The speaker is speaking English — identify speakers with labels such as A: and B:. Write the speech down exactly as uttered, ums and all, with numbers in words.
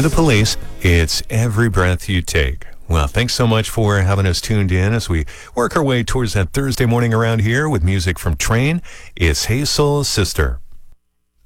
A: and the Police, it's Every Breath You Take. Well, thanks so much for having us tuned in as we work our way towards that Thursday morning around here with music from Train. It's Hey Soul Sister.